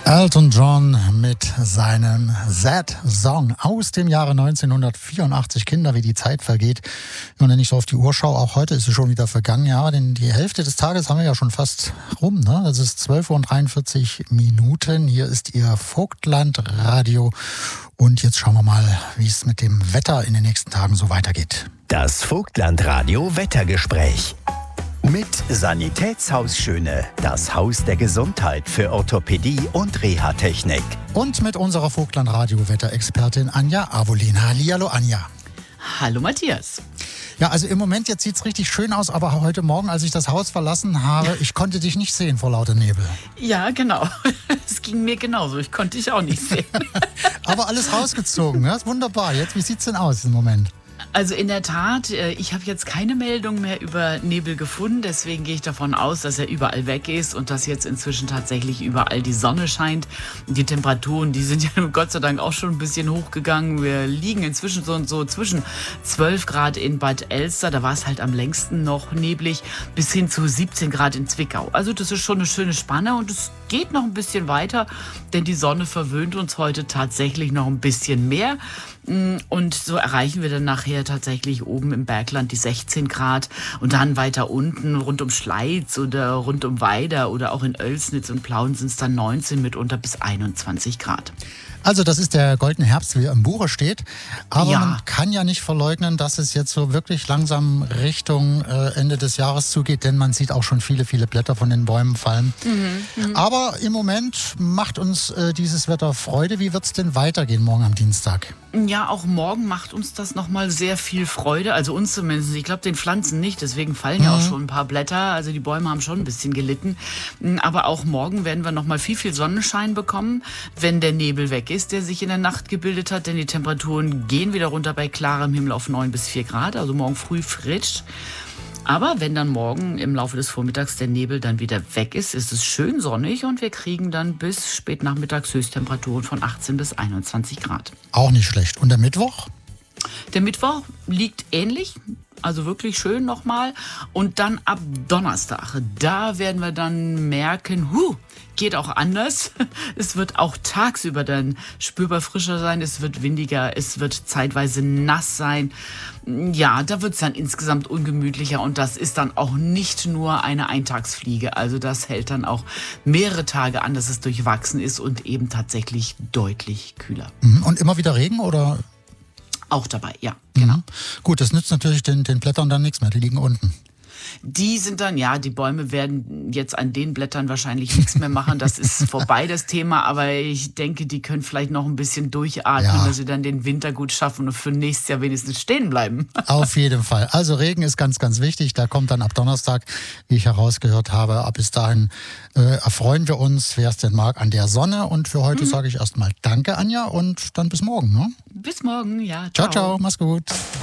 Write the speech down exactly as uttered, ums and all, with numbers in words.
Elton John mit seinem Sad Song aus dem Jahre neunzehnhundertvierundachtzig. Kinder, wie die Zeit vergeht. Und wenn ich so auf die Uhr schaue, auch heute ist es schon wieder vergangen. Ja, denn die Hälfte des Tages haben wir ja schon fast rum. Ne? Das ist zwölf Uhr und dreiundvierzig Minuten. Hier ist Ihr Vogtlandradio. Und jetzt schauen wir mal, wie es mit dem Wetter in den nächsten Tagen so weitergeht. Das Vogtlandradio Wettergespräch. Mit Sanitätshaus Schöne, das Haus der Gesundheit für Orthopädie und Reha-Technik. Und mit unserer Vogtlandradio-Wetterexpertin Anja Avolin. Hallihallo Anja. Hallo Matthias. Ja, also im Moment jetzt sieht es richtig schön aus, aber heute Morgen, als ich das Haus verlassen habe, ich konnte dich nicht sehen vor lauter Nebel. Ja, genau. Es ging mir genauso. Ich konnte dich auch nicht sehen. Aber alles rausgezogen, ja? Wunderbar. Jetzt, wie sieht's denn aus im Moment? Also in der Tat, ich habe jetzt keine Meldung mehr über Nebel gefunden, deswegen gehe ich davon aus, dass er überall weg ist und dass jetzt inzwischen tatsächlich überall die Sonne scheint. Die Temperaturen, die sind ja Gott sei Dank auch schon ein bisschen hochgegangen. Wir liegen inzwischen so und so zwischen zwölf Grad in Bad Elster, da war es halt am längsten noch neblig, bis hin zu siebzehn Grad in Zwickau. Also das ist schon eine schöne Spanne und es geht noch ein bisschen weiter, denn die Sonne verwöhnt uns heute tatsächlich noch ein bisschen mehr. Und so erreichen wir dann nachher tatsächlich oben im Bergland die sechzehn Grad und dann weiter unten rund um Schleiz oder rund um Weida oder auch in Oelsnitz und Plauen sind es dann neunzehn, mitunter bis einundzwanzig Grad. Also das ist der goldene Herbst, wie er im Buche steht. Aber Ja. man kann ja nicht verleugnen, dass es jetzt so wirklich langsam Richtung äh, Ende des Jahres zugeht, denn man sieht auch schon viele, viele Blätter von den Bäumen fallen. Mhm, Aber im Moment macht uns äh, dieses Wetter Freude. Wie wird es denn weitergehen morgen am Dienstag? Ja, auch morgen macht uns das nochmal sehr viel Freude, also uns zumindest. Ich glaube, den Pflanzen nicht, deswegen fallen ja auch schon ein paar Blätter. Also die Bäume haben schon ein bisschen gelitten. Aber auch morgen werden wir nochmal viel, viel Sonnenschein bekommen, wenn der Nebel weg ist, der sich in der Nacht gebildet hat. Denn die Temperaturen gehen wieder runter bei klarem Himmel auf neun bis vier Grad, also morgen früh frisch. Aber wenn dann morgen im Laufe des Vormittags der Nebel dann wieder weg ist, ist es schön sonnig und wir kriegen dann bis spät nachmittags Höchsttemperaturen von achtzehn bis einundzwanzig Grad. Auch nicht schlecht. Und der Mittwoch? Der Mittwoch liegt ähnlich, also wirklich schön nochmal. Und dann ab Donnerstag, da werden wir dann merken, huh, geht auch anders. Es wird auch tagsüber dann spürbar frischer sein, es wird windiger, es wird zeitweise nass sein. Ja, da wird es dann insgesamt ungemütlicher und das ist dann auch nicht nur eine Eintagsfliege. Also das hält dann auch mehrere Tage an, dass es durchwachsen ist und eben tatsächlich deutlich kühler. Mhm. Und immer wieder Regen oder? Auch dabei, ja, genau. Mhm. Gut, das nützt natürlich den, den Blättern dann nichts mehr, die liegen unten. Die sind dann, ja, die Bäume werden jetzt an den Blättern wahrscheinlich nichts mehr machen. Das ist vorbei, das Thema. Aber ich denke, die können vielleicht noch ein bisschen durchatmen, Ja. dass sie dann den Winter gut schaffen und für nächstes Jahr wenigstens stehen bleiben. Auf jeden Fall. Also Regen ist ganz, ganz wichtig. Der kommt dann ab Donnerstag, wie ich herausgehört habe. Ab bis dahin äh, erfreuen wir uns, wer es denn mag, an der Sonne. Und für heute sage ich erstmal Danke, Anja, und dann bis morgen. Ne? Bis morgen, ja. Ciao, ciao, mach's gut.